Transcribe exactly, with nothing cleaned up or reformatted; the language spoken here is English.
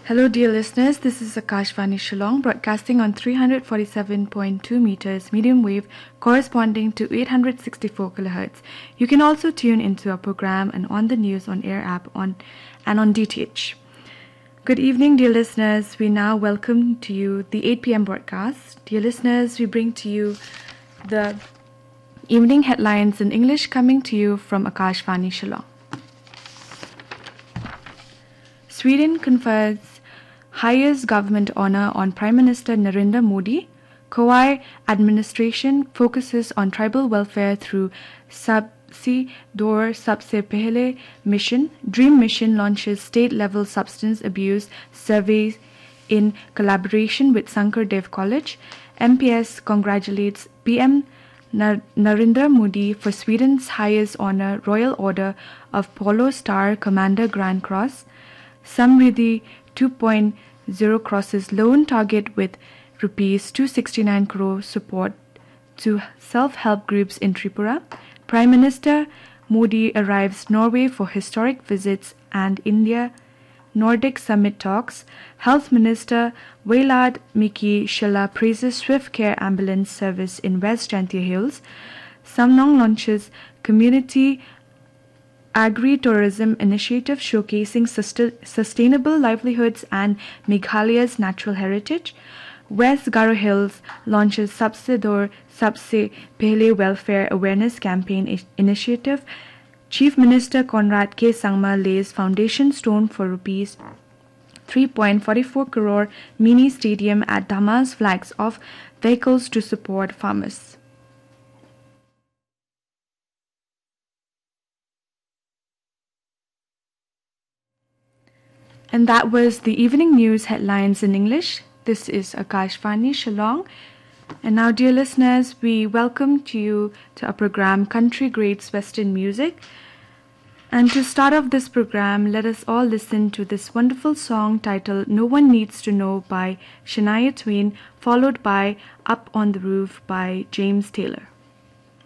Hello, dear listeners. This is Akashvani Shillong, broadcasting on three hundred forty-seven point two meters medium wave, corresponding to eight hundred sixty-four kilohertz. You can also tune into our program and on the News on Air app on and on D T H. Good evening, dear listeners. We now welcome to you the eight p.m. broadcast. Dear listeners, we bring to you the evening headlines in English, coming to you from Akashvani Shillong. Sweden confers highest government honor on Prime Minister Narendra Modi. Kawai administration focuses on tribal welfare through Sabse Daur Sabse Pehle mission. Dream Mission launches state-level substance abuse surveys in collaboration with Sankar Dev College. M P S congratulates P M Nar- Narendra Modi for Sweden's highest honor, Royal Order of Polo Star Commander Grand Cross. Samriddhi two point oh crosses loan target with rupees two hundred sixty-nine crore support to self-help groups in Tripura. Prime Minister Modi arrives Norway for historic visits and India Nordic Summit talks. Health Minister Vailad Miki Shilla praises swift care ambulance service in West Jantia Hills. Samnong launches community agri-tourism initiative showcasing susta- sustainable livelihoods and Meghalaya's natural heritage. West Garo Hills launches Sabse Daur Sabse Pehle Welfare Awareness Campaign I- initiative. Chief Minister Conrad K. Sangma lays foundation stone for rupees three point four four crore mini stadium at Damas, flags off vehicles to support farmers. And that was the evening news headlines in English. This is Akashvani Shillong. And now, dear listeners, we welcome to you to our program Country Greats Western Music. And to start off this program, let us all listen to this wonderful song titled No One Needs to Know by Shania Twain, followed by Up on the Roof by James Taylor.